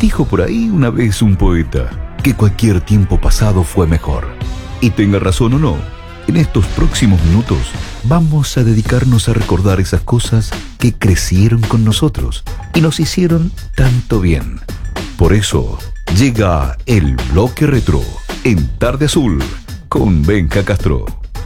Dijo por ahí una vez un poeta que cualquier tiempo pasado fue mejor. Y tenga razón o no, en estos próximos minutos vamos a dedicarnos a recordar esas cosas que crecieron con nosotros y nos hicieron tanto bien. Por eso llega el Bloque Retro en Tarde Azul con Benja Castro.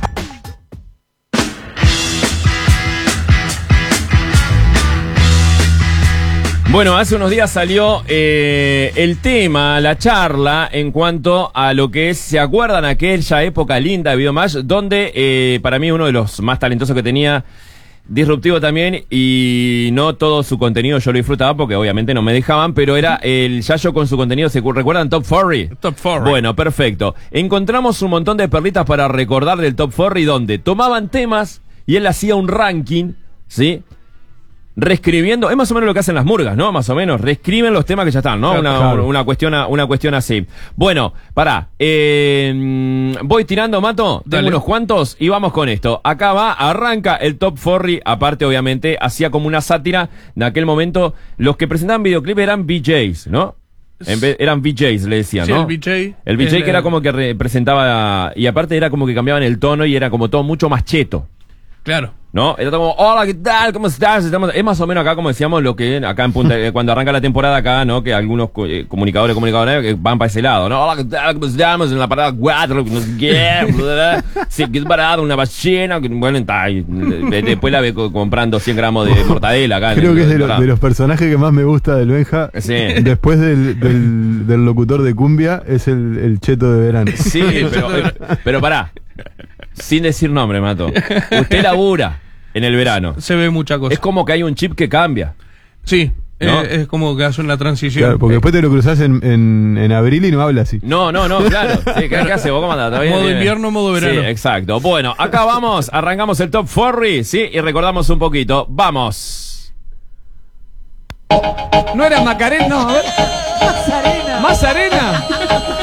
Bueno, hace unos días salió el tema, la charla, en cuanto a lo que es, ¿se acuerdan aquella época linda de Videomatch? Donde para mí uno de los más talentosos que tenía, disruptivo también, y no todo su contenido yo lo disfrutaba porque obviamente no me dejaban, pero era el Yayo con su contenido. ¿Se recuerdan Top 40? Top 40. Bueno, perfecto. Encontramos un montón de perlitas para recordar del Top 40, donde tomaban temas y él hacía un ranking, ¿sí? Reescribiendo, es más o menos lo que hacen las murgas, ¿no? Más o menos, reescriben los temas que ya están, ¿no? Claro. Una cuestión así. Bueno, pará, voy tirando, Mato, tengo Dale. unos cuantos y vamos con esto. Acá arranca el Top 40, aparte obviamente, hacía como una sátira de aquel momento. Los que presentaban videoclip eran VJs, ¿no? Eran VJs, le decían, Sí, ¿no? el VJ. El VJ que era como que representaba, y aparte era como que cambiaban el tono y era como todo mucho más cheto. Claro. ¿No? Era como, hola, ¿qué tal? ¿Cómo estás? Es más o menos acá, como decíamos, lo que acá en Punta, cuando arranca la temporada acá, ¿no? Que algunos comunicadores que van para ese lado, ¿no? Hola, ¿qué tal? ¿Cómo estamos? En la parada 4, no sé qué, sí, que es parada, una ballena, que, bueno, está, y después la ve comprando 100 gramos de mortadela acá. Creo que es de los personajes que más me gusta del Benja. Sí. Después del locutor de cumbia, es el cheto de verano. Sí, pero pará. Sin decir nombre, Mato. Usted labura en el verano. Se ve mucha cosa. Es como que hay un chip que cambia. Sí, ¿no? Es como que hace una transición. Claro, porque después te lo cruzás en abril y no habla así. No, claro. Sí, ¿qué hace vos? ¿Cómo andás? ¿Está bien? Modo invierno, modo verano. Sí, exacto. Bueno, acá vamos, arrancamos el Top 40, ¿sí? Y recordamos un poquito. ¡Vamos! ¿No era Macarena? No, a ver. Más arena. ¿Más arena?